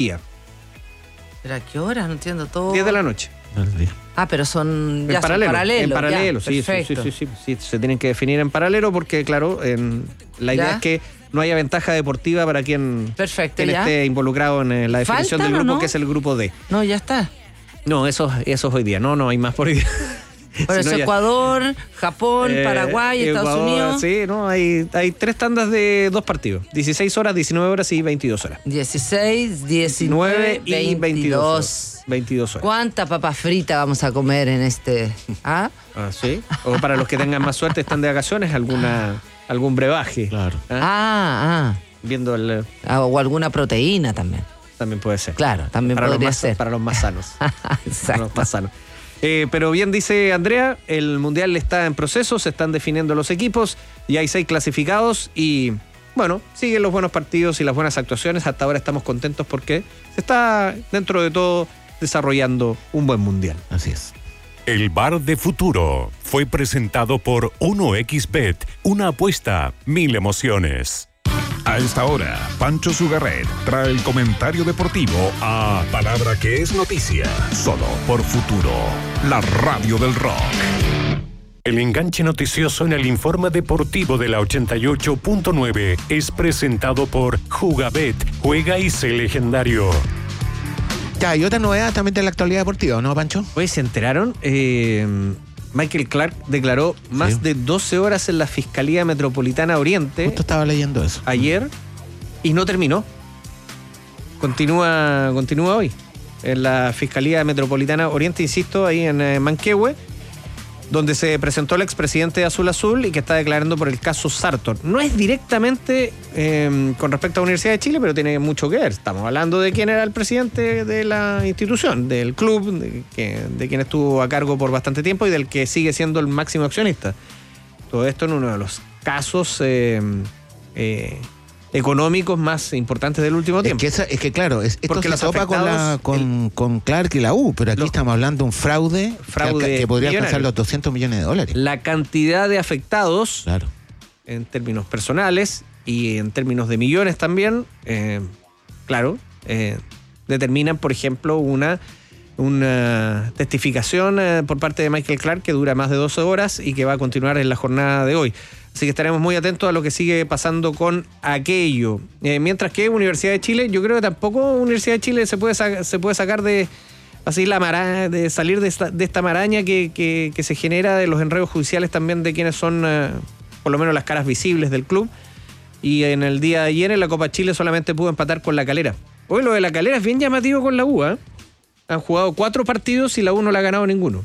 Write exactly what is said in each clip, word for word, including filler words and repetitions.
¿Pero a qué hora? No entiendo todo. diez de la noche. Ah, pero son ya en paralelo. Son paralelos. En paralelo, ya, sí, sí, sí, sí, sí, sí. Se tienen que definir en paralelo porque, claro, en, la idea ¿Ya? es que no haya ventaja deportiva para quien, Perfecto, quien ya. esté involucrado en eh, la definición del ¿Faltan o grupo, no? que es el grupo D. No, ya está. No, eso, eso es hoy día. No, no hay más por hoy día. Por Si eso no, ya- Ecuador, Japón, Eh, Paraguay, Estados Ecuador, Unidos. Sí, no, hay, hay tres tandas de dos partidos. dieciséis horas, diecinueve horas y veintidós horas. dieciséis, diecinueve, y veintidós. veintidós horas. ¿Cuánta papa frita vamos a comer en este? ¿Ah? Ah, sí. O para los que tengan más suerte, están de vacaciones, alguna, algún brebaje. Claro. ¿Ah? Ah, Viendo el. ah. O alguna proteína también. También puede ser. Claro, también para podría los más, ser. Para los más sanos. Para Exacto. los más sanos. Eh, pero bien dice Andrea, el Mundial está en proceso, se están definiendo los equipos y hay seis clasificados y, bueno, siguen los buenos partidos y las buenas actuaciones. Hasta ahora estamos contentos porque se está, dentro de todo, desarrollando un buen Mundial. Así es. El Bar de Futuro fue presentado por uno equis bet, una apuesta, mil emociones. A esta hora, Pancho Sugarret trae el comentario deportivo a Palabra que es noticia, solo por Futuro, la radio del rock. El enganche noticioso en el informe deportivo de la ochenta y ocho punto nueve es presentado por Jugabet, juega y sé legendario. Ya, y otra novedad también de la actualidad deportiva, ¿no, Pancho? Hoy se enteraron, eh, Michael Clark declaró más Sí. de doce horas en la Fiscalía Metropolitana Oriente Justo estaba leyendo eso. ayer y no terminó. Continúa, continúa hoy en la Fiscalía Metropolitana Oriente, insisto, ahí en eh, Manquehue, donde se presentó el expresidente de Azul Azul y que está declarando por el caso Sartor. No es directamente eh, con respecto a la Universidad de Chile, pero tiene mucho que ver. Estamos hablando de quién era el presidente de la institución, del club, de, que, de quien estuvo a cargo por bastante tiempo y del que sigue siendo el máximo accionista. Todo esto en uno de los casos eh, eh, económicos más importantes del último Es tiempo. que, esa- es que claro, es, esto Porque se los topa con, la, afectados, con, con Clark y la U, pero aquí Los- estamos hablando de un fraude, Fraude que, alca- que podría alcanzar millonario. los doscientos millones de dólares. La cantidad de afectados Claro. en términos personales y en términos de millones también, eh, claro, eh, determinan, por ejemplo, una, una testificación eh, por parte de Michael Clark que dura más de doce horas y que va a continuar en la jornada de hoy. Así que estaremos muy atentos a lo que sigue pasando con aquello. Eh, mientras que Universidad de Chile, yo creo que tampoco Universidad de Chile se puede, sa- se puede sacar de así la mara, de salir de esta, de esta maraña que, que, que se genera de los enredos judiciales también de quienes son, eh, por lo menos, las caras visibles del club. Y en el día de ayer en la Copa Chile solamente pudo empatar con La Calera. Hoy lo de La Calera es bien llamativo con la U, ¿eh? Han jugado cuatro partidos y la U no la ha ganado ninguno.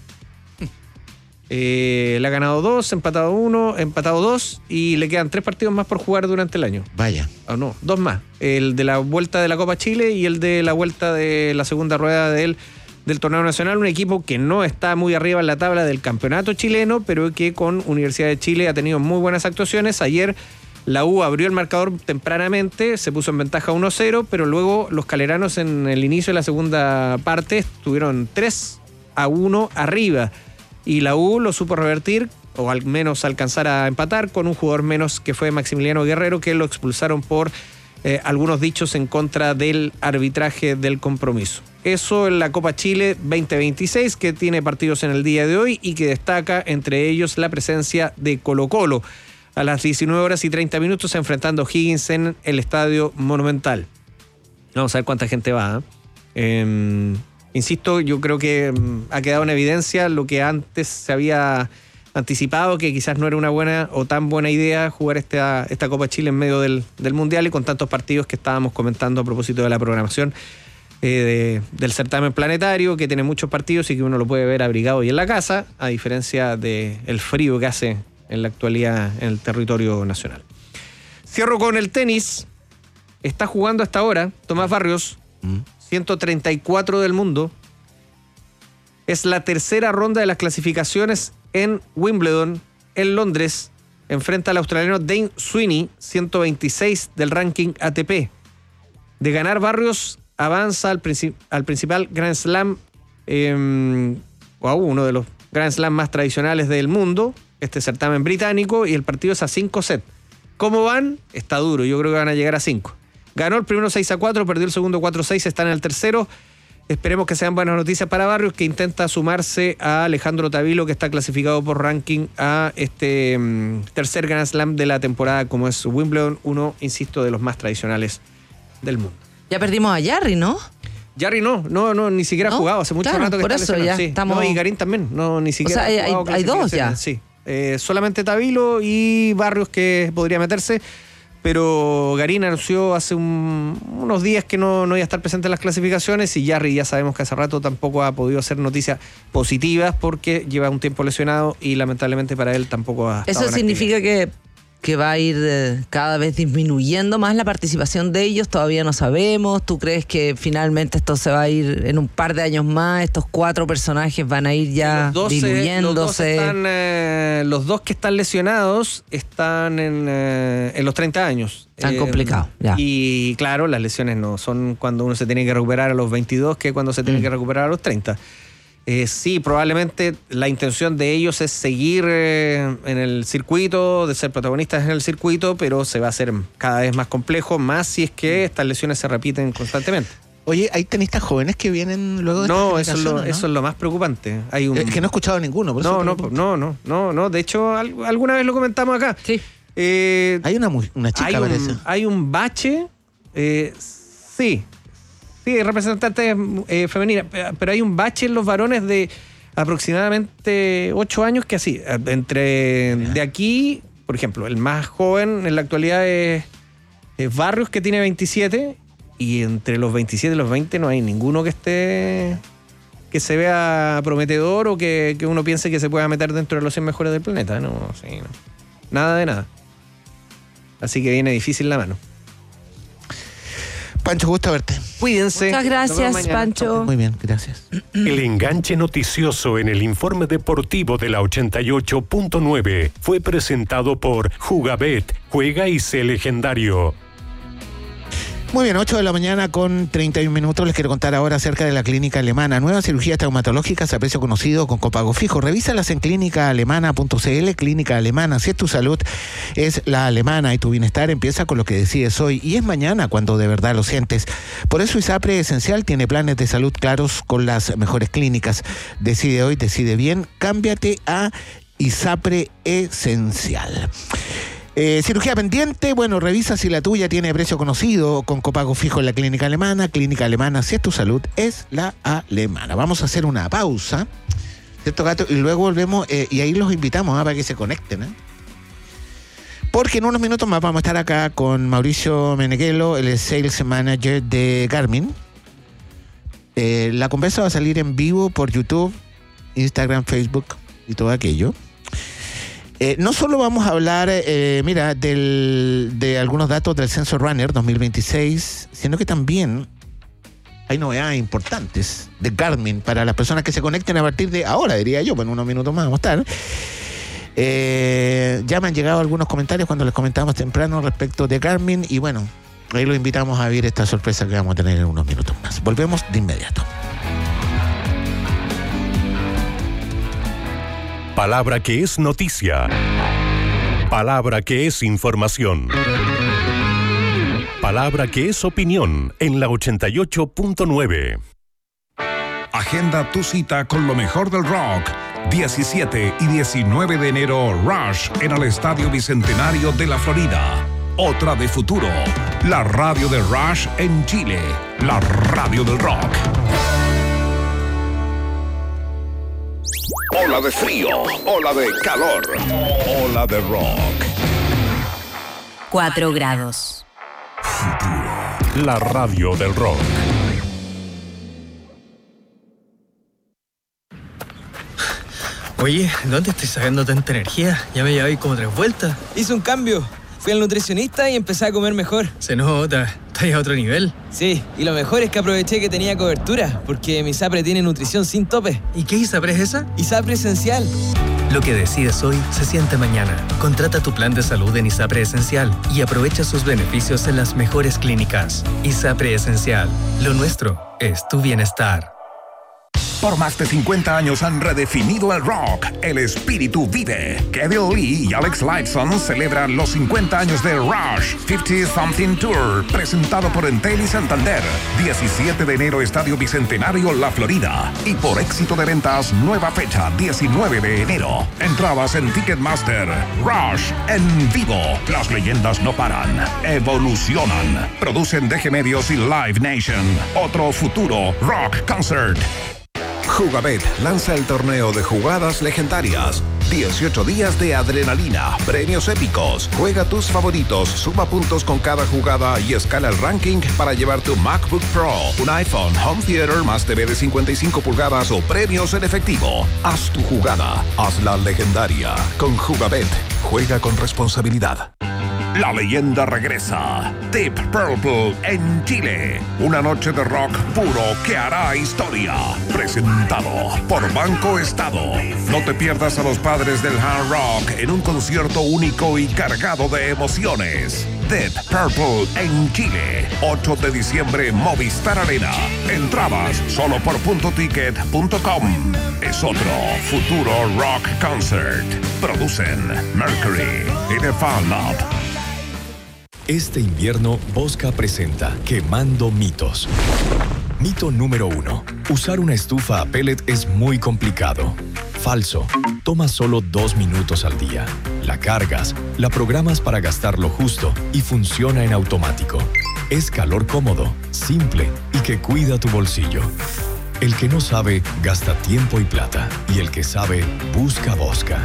Eh, le ha ganado dos, empatado uno, empatado dos y le quedan tres partidos más por jugar durante el año. Vaya. O no, dos más. El de la vuelta de la Copa Chile y el de la vuelta de la segunda rueda del, del torneo nacional. Un equipo que no está muy arriba en la tabla del campeonato chileno, pero que con Universidad de Chile ha tenido muy buenas actuaciones. Ayer la U abrió el marcador tempranamente, se puso en ventaja uno cero, pero luego los caleranos en el inicio de la segunda parte estuvieron tres a uno arriba. Y la U lo supo revertir, o al menos alcanzar a empatar, con un jugador menos que fue Maximiliano Guerrero, que lo expulsaron por eh, algunos dichos en contra del arbitraje del compromiso. Eso en la Copa Chile veinte veintiséis, que tiene partidos en el día de hoy y que destaca entre ellos la presencia de Colo-Colo a las diecinueve horas y treinta minutos enfrentando a Higgins en el Estadio Monumental. Vamos a ver cuánta gente va. ¿eh? Eh, Insisto, yo creo que mm, ha quedado en evidencia lo que antes se había anticipado, que quizás no era una buena o tan buena idea jugar esta, esta Copa Chile en medio del, del Mundial y con tantos partidos que estábamos comentando a propósito de la programación eh, de, del certamen planetario, que tiene muchos partidos y que uno lo puede ver abrigado y en la casa, a diferencia del frío que hace en la actualidad en el territorio nacional. Cierro con el tenis. Está jugando hasta ahora Tomás Barrios, ¿Mm? ciento treinta y cuatro del mundo. Es la tercera ronda de las clasificaciones en Wimbledon, en Londres. Enfrenta al australiano Dane Sweeney, ciento veintiséis del ranking A T P. De ganar Barrios, avanza al, princip- al principal Grand Slam, eh, o a uno de los Grand Slam más tradicionales del mundo, este certamen británico, y el partido es a cinco sets. ¿Cómo van? Está duro, yo creo que van a llegar a cinco. Ganó el primero seis a cuatro, perdió el segundo cuatro a seis, está en el tercero. Esperemos que sean buenas noticias para Barrios, que intenta sumarse a Alejandro Tavilo, que está clasificado por ranking a este um, tercer Grand Slam de la temporada, como es Wimbledon, uno, insisto, de los más tradicionales del mundo. Ya perdimos a Jarry, ¿no? Jarry no, no, no, ni siquiera ¿No? ha jugado, hace mucho Claro, rato que por está eso lesionado. ya Sí. estamos- No, y Garín también, no, ni siquiera. O sea, hay- ha jugado hay- hay dos clasificaciones, ya. Sí, eh, solamente Tavilo y Barrios que podría meterse. Pero Garín anunció hace un- unos días que no, no iba a estar presente en las clasificaciones, y Jarry ya sabemos que hace rato tampoco ha podido hacer noticias positivas porque lleva un tiempo lesionado y lamentablemente para él tampoco ha estado Eso en significa que, que va a ir eh, cada vez disminuyendo más la participación de ellos. Todavía no sabemos. ¿Tú crees que finalmente esto se va a ir en un par de años más? Estos cuatro personajes van a ir ya Los dos, eh, diluyéndose. los, dos están, eh, los dos que están lesionados están en, eh, en los treinta años. Tan complicado, ya. Y claro, las lesiones no son cuando uno se tiene que recuperar a los veintidós que cuando se tiene Mm. que recuperar a los treinta. Eh, sí, probablemente la intención de ellos es seguir eh, en el circuito, de ser protagonistas en el circuito, pero se va a hacer cada vez más complejo, más si es que estas lesiones se repiten constantemente. Oye, ¿hay tenistas jóvenes que vienen luego de No, estas eso es, lo, generaciones, eso es lo más preocupante. Hay un, ¿no? Es que no he escuchado ninguno. Por eso no, te no, pregunto. no, no, no, no. De hecho, al- alguna vez lo comentamos acá. Sí. Eh, Hay una, mu- una chica, hay, parece. un, hay un bache, eh, sí, sí, representantes eh, femeninas, pe- pero hay un bache en los varones de aproximadamente ocho años que así, eh, entre de aquí, por ejemplo, el más joven en la actualidad es, es Barrios, que tiene veintisiete, y entre los veintisiete y los veinte no hay ninguno que esté que se vea prometedor o que, que uno piense que se pueda meter dentro de los cien mejores del planeta. No, sí, no. Nada de nada. Así que viene difícil la mano. Pancho, gusto verte. Cuídense. Muchas Nos vemos gracias, mañana. Pancho. Muy bien, gracias. El enganche noticioso en el informe deportivo de la ochenta y ocho punto nueve fue presentado por Jugabet, juega y sé legendario. Muy bien, ocho de la mañana con treinta y un minutos. Les quiero contar ahora acerca de la clínica alemana. Nuevas cirugías traumatológicas a precio conocido con copago fijo. Revísalas en clínica alemana punto c l. Clínica Alemana. Si es tu salud, es la alemana, y tu bienestar empieza con lo que decides hoy y es mañana cuando de verdad lo sientes. Por eso ISAPRE Esencial tiene planes de salud claros con las mejores clínicas. Decide hoy, decide bien. Cámbiate a ISAPRE Esencial. Eh, cirugía pendiente, bueno, revisa si la tuya tiene precio conocido con copago fijo en la clínica alemana. Clínica Alemana, si es tu salud, es la alemana. Vamos a hacer una pausa, ¿cierto, Gato? Y luego volvemos, eh, y ahí los invitamos, ¿eh? Para que se conecten, ¿eh? Porque en unos minutos más vamos a estar acá con Mauricio Meneghelo, el Sales Manager de Garmin. Eh, la conversa va a salir en vivo por YouTube, Instagram, Facebook y todo aquello. Eh, no solo vamos a hablar, eh, mira, del, de algunos datos del Sensor Runner dos mil veintiséis, sino que también hay novedades importantes de Garmin para las personas que se conecten a partir de ahora, diría yo. Bueno, unos minutos más vamos a estar. Eh, ya me han llegado algunos comentarios cuando les comentábamos temprano respecto de Garmin, y bueno, ahí los invitamos a ver esta sorpresa que vamos a tener en unos minutos más. Volvemos de inmediato. Palabra que es noticia. Palabra que es información. Palabra que es opinión en la ochenta y ocho punto nueve. Agenda tu cita con lo mejor del rock. diecisiete y diecinueve de enero, Rush en el Estadio Bicentenario de la Florida. Otra de futuro. La radio de Rush en Chile. La radio del rock. Ola de frío, ola de calor, ola de rock. Cuatro grados. La radio del rock. Oye, ¿dónde estoy sacando tanta energía? Ya me llevé como tres vueltas. Hice un cambio. Fui al nutricionista y empecé a comer mejor. Se nota, estás a otro nivel. Sí, y lo mejor es que aproveché que tenía cobertura, porque mi ISAPRE tiene nutrición sin tope. ¿Y qué ISAPRE es esa? ISAPRE Esencial. Lo que decides hoy se siente mañana. Contrata tu plan de salud en ISAPRE Esencial y aprovecha sus beneficios en las mejores clínicas. ISAPRE Esencial. Lo nuestro es tu bienestar. Por más de cincuenta años han redefinido el rock. El espíritu vive. Kevin Lee y Alex Lifeson celebran los cincuenta años de Rush cincuenta Something Tour, presentado por Entel y Santander. diecisiete de enero, Estadio Bicentenario, La Florida. Y por éxito de ventas, nueva fecha, diecinueve de enero. Entradas en Ticketmaster. Rush en vivo. Las leyendas no paran. Evolucionan. Producen D G Medios y Live Nation. Otro futuro Rock Concert. Jugabet lanza el torneo de jugadas legendarias. dieciocho días de adrenalina, premios épicos. Juega tus favoritos, suma puntos con cada jugada y escala el ranking para llevar tu MacBook Pro, un iPhone, home theater más T V de cincuenta y cinco pulgadas o premios en efectivo. Haz tu jugada, hazla legendaria. Con Jugabet, juega con responsabilidad. La leyenda regresa. Deep Purple en Chile. Una noche de rock puro que hará historia. Presentado por Banco Estado. No te pierdas a los padres del hard rock en un concierto único y cargado de emociones. Deep Purple en Chile. ocho de diciembre, Movistar Arena. Entradas solo por punto ticket punto com. Es otro futuro rock concert. Producen Mercury y The Fan Lab. Este invierno, Bosca presenta Quemando Mitos. Mito número uno. Usar una estufa a pellet es muy complicado. Falso. Toma solo dos minutos al día. La cargas, la programas para gastar lo justo y funciona en automático. Es calor cómodo, simple y que cuida tu bolsillo. El que no sabe, gasta tiempo y plata. Y el que sabe, busca Bosca.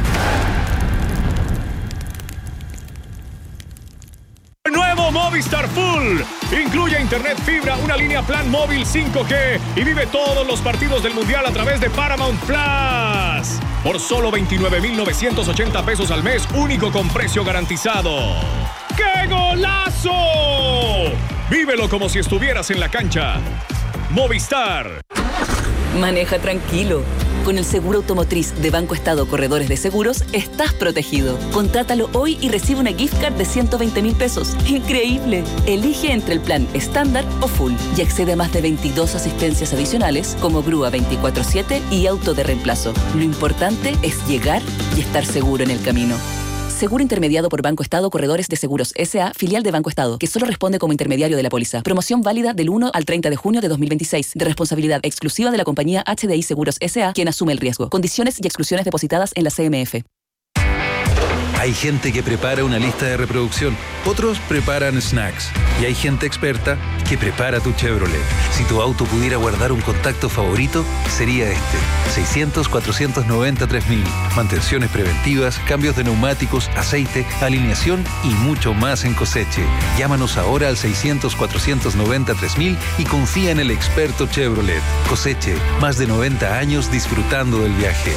Nuevo Movistar Full. Incluye internet fibra, una línea plan móvil cinco G y vive todos los partidos del Mundial a través de Paramount Plus. Por solo veintinueve mil novecientos ochenta pesos al mes, único con precio garantizado. ¡Qué golazo! Vívelo como si estuvieras en la cancha. Movistar. Maneja tranquilo. Con el seguro automotriz de Banco Estado Corredores de Seguros, estás protegido. Contrátalo hoy y recibe una gift card de ciento veinte mil pesos. ¡Increíble! Elige entre el plan estándar o full y accede a más de veintidós asistencias adicionales como grúa veinticuatro siete y auto de reemplazo. Lo importante es llegar y estar seguro en el camino. Seguro intermediado por Banco Estado Corredores de Seguros S A, filial de Banco Estado, que solo responde como intermediario de la póliza. Promoción válida del uno al treinta de junio de dos mil veintiséis, de responsabilidad exclusiva de la compañía H D I Seguros S A, quien asume el riesgo. Condiciones y exclusiones depositadas en la C M F. Hay gente que prepara una lista de reproducción, otros preparan snacks y hay gente experta que prepara tu Chevrolet. Si tu auto pudiera guardar un contacto favorito, sería este. seiscientos, cuatrocientos noventa, tres mil. Mantenciones preventivas, cambios de neumáticos, aceite, alineación y mucho más en Coseche. Llámanos ahora al seiscientos, cuatrocientos noventa, tres mil y confía en el experto Chevrolet. Coseche, más de noventa años disfrutando del viaje.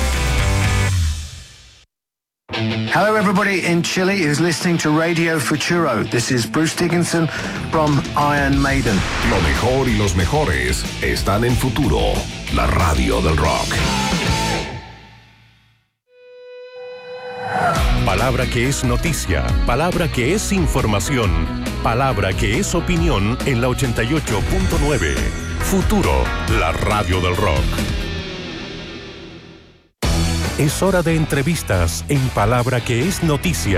Hello, everybody in Chile is listening to Radio Futuro. This is Bruce Dickinson from Iron Maiden. Lo mejor y los mejores están en Futuro, la radio del rock. Palabra que es noticia, palabra que es información, palabra que es opinión en la ochenta y ocho punto nueve. Futuro, la radio del rock. Es hora de entrevistas en Palabra que es noticia.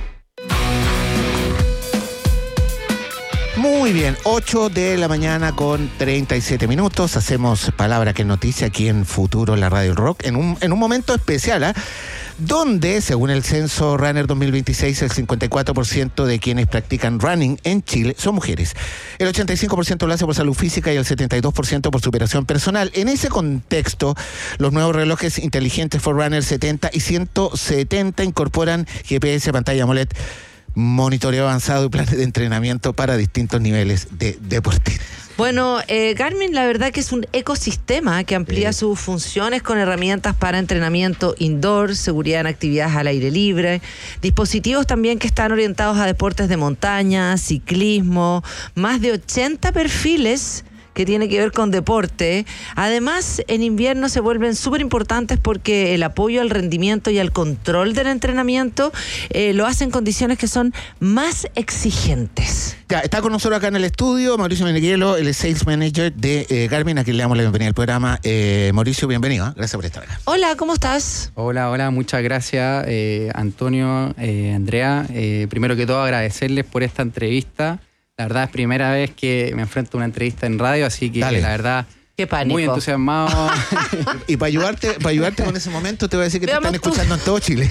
Muy bien, ocho de la mañana con treinta y siete minutos. Hacemos Palabra que es noticia aquí en Futuro, la radio rock, en un, en un momento especial, ¿eh? donde, según el censo Runner dos mil veintiséis, el cincuenta y cuatro por ciento de quienes practican running en Chile son mujeres. El ochenta y cinco por ciento lo hace por salud física y el setenta y dos por ciento por superación personal. En ese contexto, los nuevos relojes inteligentes Forerunner setenta y ciento setenta incorporan G P S, pantalla AMOLED, monitoreo avanzado y planes de entrenamiento para distintos niveles de deportistas. Bueno, eh, Garmin la verdad que es un ecosistema que amplía sí. sus funciones con herramientas para entrenamiento indoor, seguridad en actividades al aire libre, dispositivos también que están orientados a deportes de montaña, ciclismo, más de ochenta perfiles que tiene que ver con deporte. Además, en invierno se vuelven súper importantes porque el apoyo al rendimiento y al control del entrenamiento eh, lo hacen en condiciones que son más exigentes. Ya, está con nosotros acá en el estudio Mauricio Meneghielo, el Sales Manager de eh, Garmin, a quien le damos la bienvenida al programa. Eh, Mauricio, bienvenido, ¿eh? Gracias por estar acá. Hola, ¿cómo estás? Hola, hola, muchas gracias, eh, Antonio, eh, Andrea. Eh, primero que todo, agradecerles por esta entrevista. La verdad es primera vez que me enfrento a una entrevista en radio, así que Dale. la verdad... Qué pánico. Muy entusiasmado. Y para ayudarte, para ayudarte con ese momento, te voy a decir que Veamos te están tu... escuchando en todo Chile.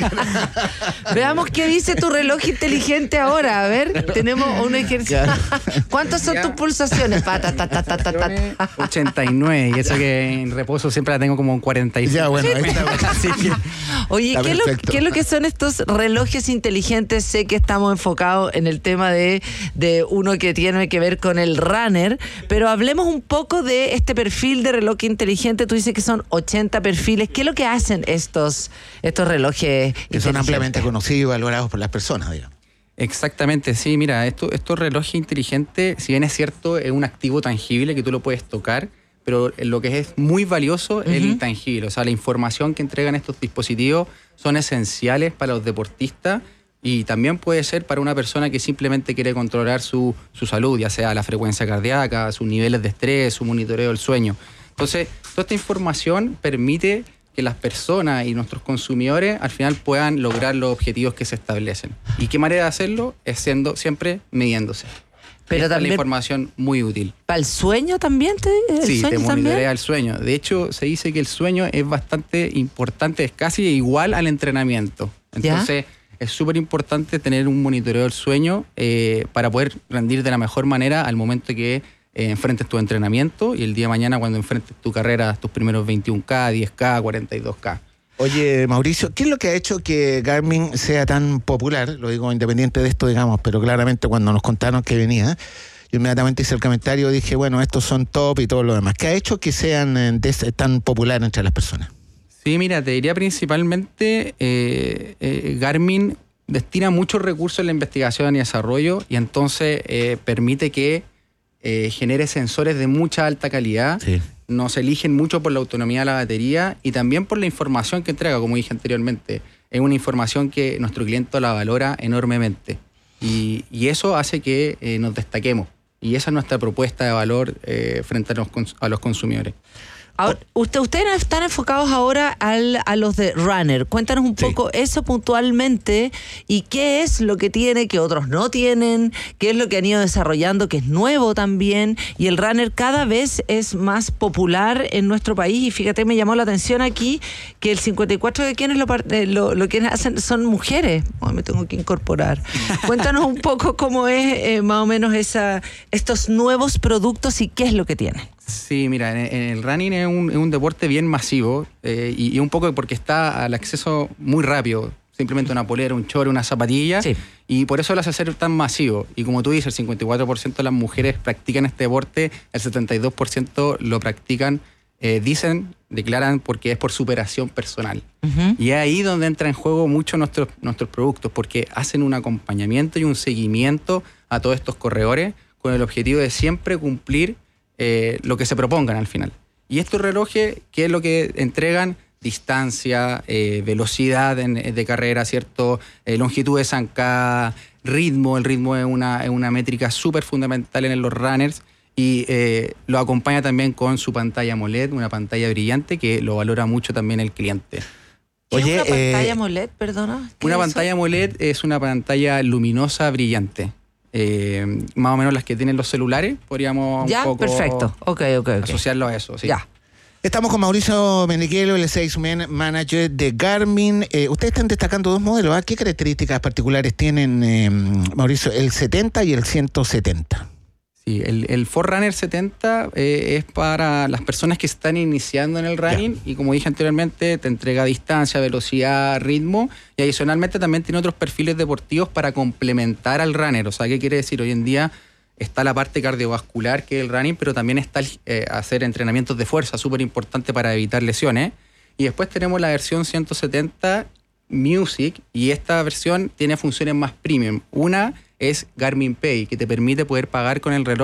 Veamos qué dice tu reloj inteligente ahora. A ver, tenemos un ejercicio. ¿Cuántas son tus pulsaciones? Pa, ta, ta, ta, ta, ta, ta. ochenta y nueve, y eso que en reposo siempre la tengo como en cuarenta y cinco. Ya, bueno, ahí está. Así que... Oye, ¿qué es, lo, ¿qué es lo que son estos relojes inteligentes? Sé que estamos enfocados en el tema de, de uno que tiene que ver con el runner, pero hablemos un poco de este perfil de reloj inteligente. Tú dices que son ochenta perfiles. ¿Qué es lo que hacen estos, estos relojes que son ampliamente conocidos y valorados por las personas, digamos? Exactamente, sí. Mira, esto, estos relojes inteligentes, si bien es cierto, es un activo tangible que tú lo puedes tocar, pero lo que es muy valioso es uh-huh. el intangible. O sea, la información que entregan estos dispositivos son esenciales para los deportistas y también puede ser para una persona que simplemente quiere controlar su, su salud, ya sea la frecuencia cardíaca, sus niveles de estrés, su monitoreo del sueño. Entonces, toda esta información permite que las personas y nuestros consumidores al final puedan lograr los objetivos que se establecen. ¿Y qué manera de hacerlo? Es siendo siempre midiéndose. Pero Esta también es la información muy útil. ¿Para el sueño también? Te, el sí, sueño te monitorea también? el sueño. De hecho, se dice que el sueño es bastante importante, es casi igual al entrenamiento. Entonces, ¿ya? es súper importante tener un monitoreo del sueño eh, para poder rendir de la mejor manera al momento que eh, enfrentes tu entrenamiento y el día de mañana cuando enfrentes tu carrera, tus primeros veintiún K, diez K, cuarenta y dos K. Oye, Mauricio, ¿qué es lo que ha hecho que Garmin sea tan popular? Lo digo independiente de esto, digamos, pero claramente cuando nos contaron que venía, yo inmediatamente hice el comentario, dije, bueno, estos son top y todo lo demás. ¿Qué ha hecho que sean eh, de, tan populares entre las personas? Sí, mira, te diría principalmente eh, eh, Garmin destina muchos recursos en la investigación y desarrollo y entonces eh, permite que eh, genere sensores de mucha alta calidad. Sí. Nos eligen mucho por la autonomía de la batería y también por la información que entrega, como dije anteriormente. Es una información que nuestro cliente la valora enormemente y, y eso hace que eh, nos destaquemos. Y esa es nuestra propuesta de valor eh, frente a los, a los consumidores. Ahora, usted, ustedes están enfocados ahora al, a los de runner. Cuéntanos un poco sí. eso puntualmente y qué es lo que tiene que otros no tienen, qué es lo que han ido desarrollando, que es nuevo también. Y el runner cada vez es más popular en nuestro país. Y fíjate, me llamó la atención aquí que el cincuenta y cuatro por ciento de quienes lo, lo, lo quienes hacen son mujeres. Oh, me tengo que incorporar. Cuéntanos un poco cómo es eh, más o menos esa, estos nuevos productos y qué es lo que tienen. Sí, mira, en, en el running es un, es un deporte bien masivo eh, y, y un poco porque está al acceso muy rápido. Simplemente una polera, un short, una zapatilla. Sí. Y por eso lo hace ser tan masivo. Y como tú dices, el cincuenta y cuatro por ciento de las mujeres practican este deporte, el setenta y dos por ciento lo practican, eh, dicen, declaran porque es por superación personal. Uh-huh. Y es ahí donde entra en juego mucho nuestros, nuestros productos, porque hacen un acompañamiento y un seguimiento a todos estos corredores con el objetivo de siempre cumplir Eh, lo que se propongan al final. Y estos relojes, ¿qué es lo que entregan? Distancia, eh, velocidad en, de carrera, ¿cierto? Eh, longitud de zancada, ritmo. El ritmo es una, es una métrica súper fundamental en los runners y eh, lo acompaña también con su pantalla AMOLED, una pantalla brillante que lo valora mucho también el cliente. ¿Qué Oye, es una pantalla eh, AMOLED, perdona? Una es pantalla eso? AMOLED es una pantalla luminosa, brillante. Eh, más o menos las que tienen los celulares, podríamos ya, un poco perfecto. Okay, okay, okay. asociarlo a eso. Sí. Ya. Estamos con Mauricio Meneghielo, el Sales Manager de Garmin. Eh, ustedes están destacando dos modelos. ¿eh? ¿Qué características particulares tienen, eh, Mauricio, el setenta y el ciento setenta? Sí, el, el Forerunner setenta eh, es para las personas que están iniciando en el running ya. Y como dije anteriormente, te entrega distancia, velocidad, ritmo y adicionalmente también tiene otros perfiles deportivos para complementar al runner. O sea, ¿qué quiere decir? Hoy en día está la parte cardiovascular que es el running, pero también está el, eh, hacer entrenamientos de fuerza, súper importante para evitar lesiones. Y después tenemos la versión ciento setenta Music y esta versión tiene funciones más premium. Una es Garmin Pay, que te permite poder pagar con el reloj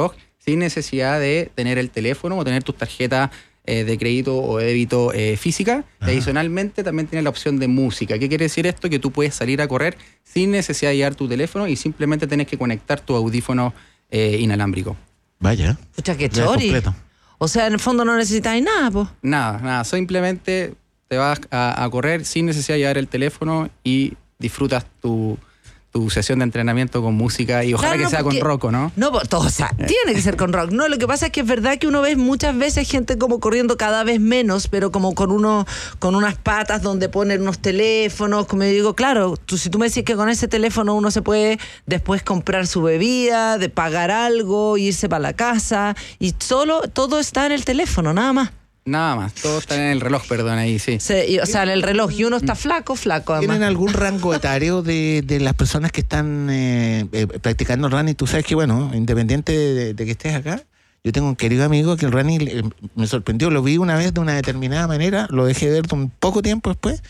sin necesidad de tener el teléfono o tener tus tarjetas eh, de crédito o de débito eh, física. Y adicionalmente también tiene la opción de música. ¿Qué quiere decir esto? Que tú puedes salir a correr sin necesidad de llevar tu teléfono y simplemente tienes que conectar tu audífono eh, inalámbrico. Vaya. Pucha, qué chori. O sea, en el fondo no necesitáis nada, pues. Nada, nada. Simplemente te vas a, a correr sin necesidad de llevar el teléfono y disfrutas tu, tu sesión de entrenamiento con música y ojalá Claro, que no, sea porque- con rock, ¿no? No, pues, todo, o sea, tiene que ser con rock. No, lo que pasa es que es verdad que uno ve muchas veces gente como corriendo cada vez menos, pero como con uno, con unas patas donde ponen unos teléfonos, como yo digo, claro, tú, si tú me decís que con ese teléfono uno se puede después comprar su bebida, de pagar algo, irse para la casa, y solo todo está en el teléfono, nada más. Nada más, todo está en el reloj, perdón, ahí sí. Se- y, o sea, en el reloj, y uno está flaco, flaco, además. ¿Tienen algún rango etario de, de las personas que están eh, eh, practicando el running? Tú sabes que, bueno, independiente de, de que estés acá, yo tengo un querido amigo que el running eh, me sorprendió. Lo vi una vez de una determinada manera, lo dejé de ver un poco tiempo después.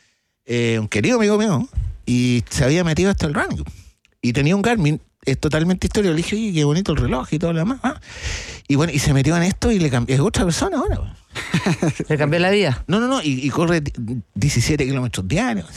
Eh, un querido amigo mío, y se había metido hasta el running. Y tenía un Garmin, es totalmente histórico. Le dije, oye, qué bonito el reloj y todo lo demás. ¿ah? Y bueno, y se metió en esto y le cambió. Es otra persona ahora. Bueno. ¿Le cambió la vida? No, no, no, y, y corre diecisiete kilómetros diarios.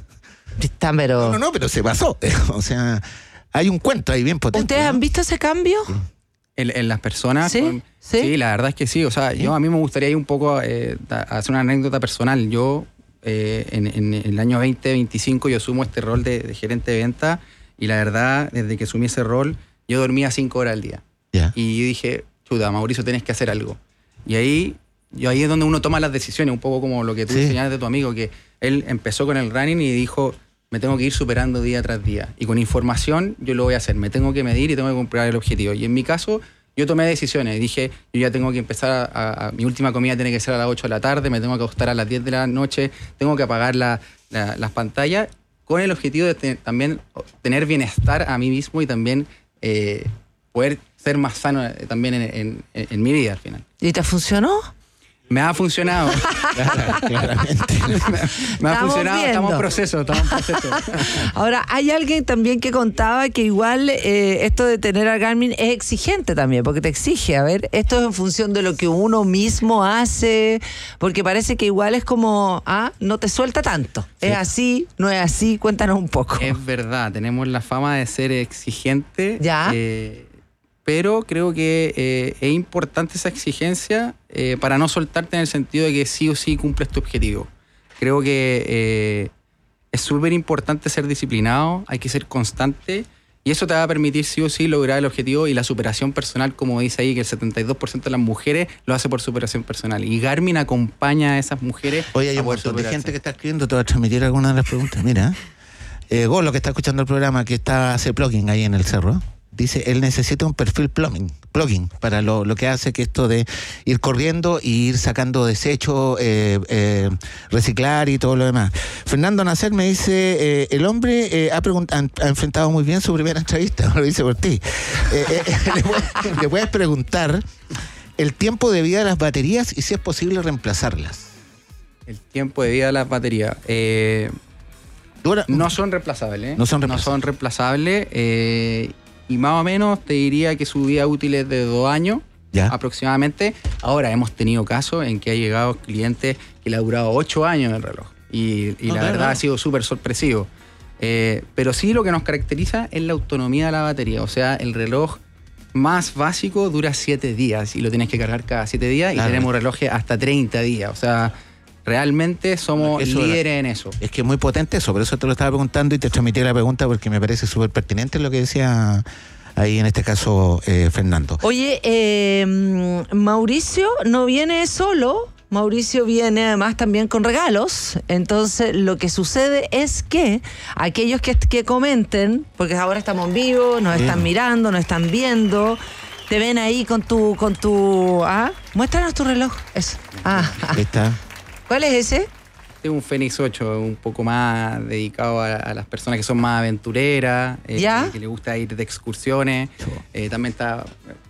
Está, pero... No, no, no, pero se pasó. O sea, hay un cuento ahí bien potente. ¿Ustedes ¿no? han visto ese cambio? En, en las personas. ¿Sí? con- ¿Sí? sí, la verdad es que sí. O sea, yo a mí me gustaría ir un poco eh, da- hacer una anécdota personal. Yo, eh, en, en el año veinte veinticinco, yo asumo este rol de, de gerente de venta y la verdad, desde que asumí ese rol, yo dormía cinco horas al día. Ya. Y yo dije, chuta, Mauricio, tenés que hacer algo. Y ahí, yo ahí es donde uno toma las decisiones, un poco como lo que tú Sí. enseñaste de tu amigo, que él empezó con el running y dijo, me tengo que ir superando día tras día. Y con información yo lo voy a hacer, me tengo que medir y tengo que cumplir el objetivo. Y en mi caso, yo tomé decisiones y dije, yo ya tengo que empezar, a, a- a- mi última comida tiene que ser a las ocho de la tarde, me tengo que acostar a las diez de la noche, tengo que apagar la- la- las pantallas, con el objetivo de te- también tener bienestar a mí mismo y también eh, poder ser más sano eh, también en, en- en mi vida al final. ¿Y te funcionó? Me ha funcionado. Claramente. me, me ha Estamos funcionado, viendo. estamos en proceso, estamos en proceso. Ahora, hay alguien también que contaba que igual eh, esto de tener a Garmin es exigente también, porque te exige, a ver, esto es en función de lo que uno mismo hace, porque parece que igual es como, ah, no te suelta tanto. Es así, no es así, cuéntanos un poco. Es verdad, tenemos la fama de ser exigente. Ya. eh, pero creo que eh, es importante esa exigencia eh, para no soltarte en el sentido de que sí o sí cumples tu objetivo. Creo que eh, es súper importante ser disciplinado, hay que ser constante y eso te va a permitir sí o sí lograr el objetivo y la superación personal, como dice ahí, que el setenta y dos por ciento de las mujeres lo hace por superación personal. Y Garmin acompaña a esas mujeres Oye, hay a un poder montón de superarse. gente que está escribiendo, te voy a transmitir algunas de las preguntas. Mira, eh, Golo, que está escuchando el programa, que está hace plugin ahí en el cerro, dice, él necesita un perfil plugin, plugin para lo, lo que hace que esto de ir corriendo y ir sacando desechos, eh, eh, reciclar y todo lo demás. Fernando Nacer me dice, eh, el hombre eh, ha, pregunt- ha, ha enfrentado muy bien su primera entrevista, lo dice por ti. Eh, eh, le, puedes, le puedes preguntar el tiempo de vida de las baterías y si es posible reemplazarlas. El tiempo de vida de las baterías. Eh, Dura- no son reemplazables. ¿eh? No son No son reemplazables. eh, y más o menos te diría que su vida útil es de dos años Ya. aproximadamente. Ahora hemos tenido casos en que ha llegado clientes que le ha durado ocho años el reloj. Y, y No, la claro, verdad claro. ha sido súper sorpresivo. Eh, pero sí lo que nos caracteriza es la autonomía de la batería. O sea, el reloj más básico dura siete días y lo tienes que cargar cada siete días. Claro. Y tenemos relojes hasta treinta días. O sea, realmente somos Eso líderes en eso. Es que es muy potente eso, por eso te lo estaba preguntando y te transmití la pregunta porque me parece súper pertinente lo que decía ahí en este caso eh, Fernando. Oye, eh, Mauricio no viene solo, Mauricio viene además también con regalos. Entonces lo que sucede es que aquellos que, que comenten, porque ahora estamos en vivo, nos están mirando, nos están viendo, te ven ahí con tu, con tu, ah, muéstranos tu reloj. Eso. Ah, Ahí está. ¿cuál es ese? Este es un Fenix ocho, un poco más dedicado a, a las personas que son más aventureras, eh, ¿Ya? que, que les gusta ir de excursiones. Eh, también está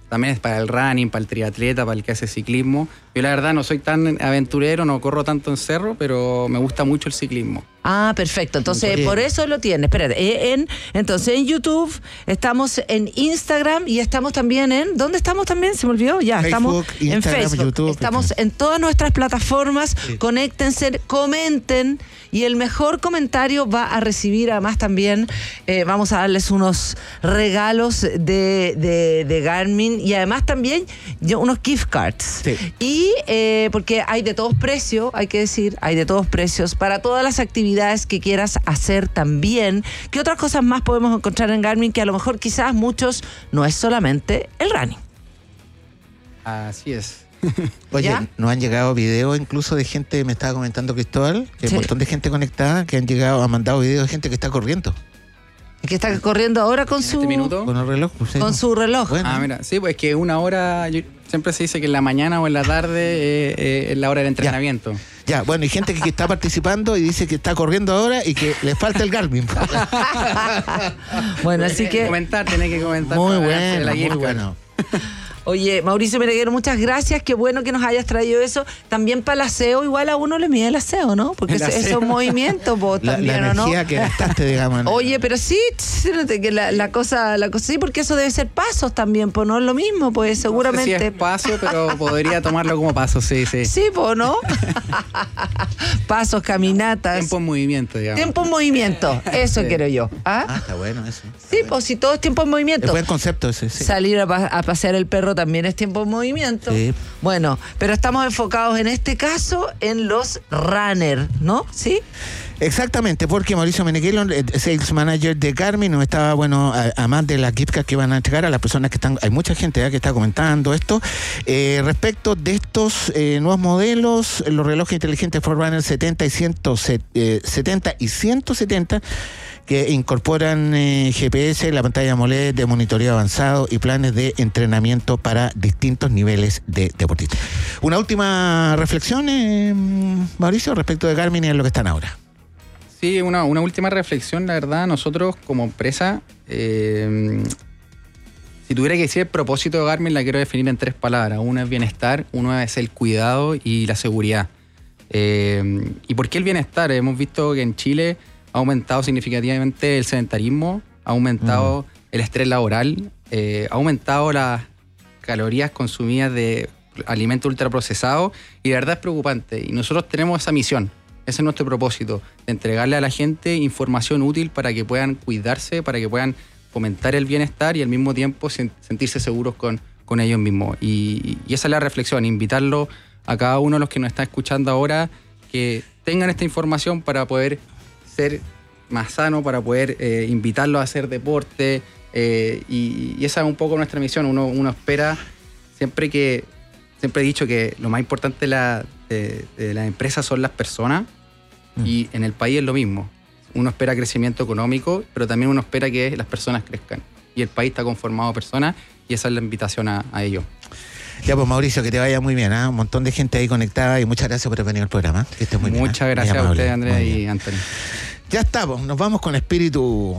también es para el running, para el triatleta, para el que hace ciclismo. Yo la verdad no soy tan aventurero, no corro tanto en cerro, pero me gusta mucho el ciclismo. Ah, perfecto. Entonces, Bien. por eso lo tiene. Espérate, en, entonces en YouTube, estamos en Instagram y estamos también en... ¿Dónde estamos también? Se me olvidó. Ya, Facebook, estamos en Instagram, Facebook. YouTube, estamos en todas nuestras plataformas. Sí. Conéctense, comenten y el mejor comentario va a recibir además también, eh, vamos a darles unos regalos de, de, de Garmin y además también yo, unos gift cards. Sí. Y eh, porque hay de todos precios, hay que decir, hay de todos precios para todas las actividades que quieras hacer también. ¿Qué otras cosas más podemos encontrar en Garmin que a lo mejor quizás muchos no es solamente el running? Así es. Oye, ¿Ya? nos han llegado videos incluso de gente, me estaba comentando Cristóbal, que hay Sí. un montón de gente conectada que han llegado, han mandado videos de gente que está corriendo Que está corriendo ahora con ¿En su este minuto? con el reloj. pues, sí. con su reloj. Bueno. Ah, mira, sí, pues que una hora, yo- siempre se dice que en la mañana o en la tarde eh, eh, es la hora del entrenamiento. Ya, bueno, hay gente que, que está participando y dice que está corriendo ahora y que le falta el Garmin. Bueno, así Tiene que que comentar, tiene que comentar. Muy para ganarse bueno, la muy gift card. bueno. oye, Mauricio Meneguero, muchas gracias. Qué bueno que nos hayas traído eso. También para el aseo, igual a uno le mide el aseo, ¿no? Porque El eso aseo. es un movimiento, pues, La, también, la ¿o no? energía que gastaste, digamos. ¿no? Oye, pero sí, fíjate que la, la cosa, la cosa, sí, porque eso debe ser pasos también, pues no es lo mismo, pues No sé seguramente. si es paso, pero podría tomarlo como paso, sí, sí. Sí, pues, ¿no? Pasos, caminatas. Tiempo en movimiento, digamos. Tiempo en movimiento, eso Sí. quiero yo. ¿Ah? Ah, está bueno eso. Sí, pues si todo es tiempo en Es movimiento. buen concepto ese, sí. Salir a, pa- a pasear el perro también es tiempo en movimiento. Sí. Bueno, pero estamos enfocados en este caso en los runners, ¿no? ¿Sí? Exactamente, porque Mauricio Meneghelo, el sales manager de Garmin, nos estaba, bueno, a- además de las gift cards que van a entregar a las personas que están, hay mucha gente ¿eh? que está comentando esto, eh, respecto de estos eh, nuevos modelos, los relojes inteligentes Forerunner setenta y ciento setenta y ciento setenta, que incorporan eh, G P S, la pantalla AMOLED de monitoreo avanzado y planes de entrenamiento para distintos niveles de deportistas. Una última reflexión, eh, Mauricio, respecto de Garmin y en lo que están ahora. Sí, una, una última reflexión, la verdad, nosotros como empresa, eh, si tuviera que decir el propósito de Garmin, la quiero definir en tres palabras. Uno es bienestar, uno es el cuidado y la seguridad. Eh, ¿Y por qué el bienestar? Hemos visto que en Chile ha aumentado significativamente el sedentarismo, ha aumentado mm. el estrés laboral, eh, ha aumentado las calorías consumidas de alimentos ultraprocesados y de verdad es preocupante. Y nosotros tenemos esa misión. Ese es nuestro propósito, de entregarle a la gente información útil para que puedan cuidarse, para que puedan fomentar el bienestar y al mismo tiempo sentirse seguros con, con ellos mismos. Y, y esa es la reflexión, invitarlo a cada uno de los que nos está escuchando ahora que tengan esta información para poder ser más sano, para poder eh, invitarlos a hacer deporte. Eh, y, y esa es un poco nuestra misión. Uno, uno espera siempre que, siempre he dicho que lo más importante de la, de, de las empresas son las personas. Y en el país es lo mismo. Uno espera crecimiento económico, pero también uno espera que las personas crezcan. Y el país está conformado de personas y esa es la invitación a, a ello. Ya pues Mauricio, que te vaya muy bien, ¿eh? Un montón de gente ahí conectada y muchas gracias por haber venido al programa. Que estés muy bien. Muchas ¿eh? gracias Muy a amable. ustedes, Andrea Muy y bien. Antonio. Ya estamos, nos vamos con espíritu.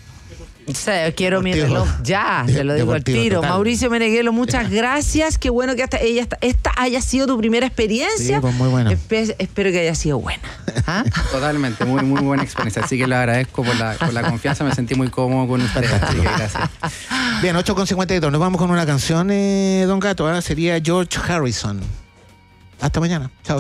Sí, quiero mi Deportivo. reloj ya, te lo digo al Deportivo, tiro. total. Mauricio Meneghelo, muchas gracias. Qué bueno que hasta ella esta, esta haya sido tu primera experiencia. Sí, pues muy bueno. Espe- espero que haya sido buena. ¿Ah? Totalmente, muy, muy buena experiencia. Así que le agradezco por la, por la confianza, me sentí muy cómodo con ustedes. Así que gracias. Bien, ocho con cincuenta y dos, nos vamos con una canción, eh, Don Gato, ¿eh? Sería George Harrison. Hasta mañana, chao.